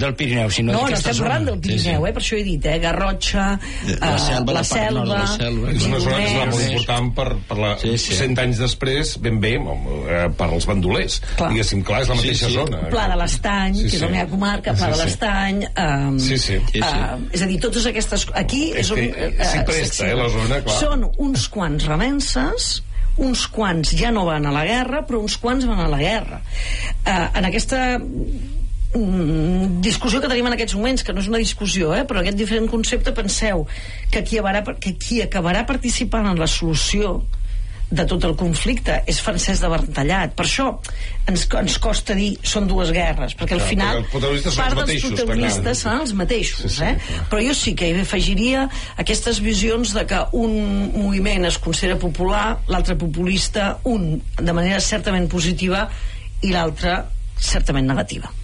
del Pirineu, sinó no d'aquesta estem zona. parlant del Pirineu, per això he dit, Garrotxa, la Selva, la Selva, És una zona que serà molt important per la 100 anys després, ben bé, per als bandolers. Diguéssim, clar, és la mateixa zona. Pla de l'Estany, que és la meva comarca, Pla de l'Estany. És a dir, totes aquestes... Aquí és on... S'hi presta, la zona, clar. Són uns quants remenses, uns quants ja no van a la guerra, però uns quants van a la guerra. En aquesta discussió que tenim en aquests moments, que no és una discussió, però aquest diferent concepte, penseu que qui acabarà participant en la solució de tot el conflicte és Francesc de Verntallat. Per això ens costa dir són dues guerres, perquè al final part dels protagonistes seran els mateixos, però jo sí que hi afegiria aquestes visions de que un moviment es considera popular, l'altre populista, un de manera certament positiva i l'altre certament negativa.